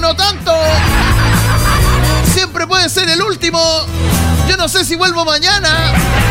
no tanto. Siempre puede ser el último. Yo no sé si vuelvo mañana.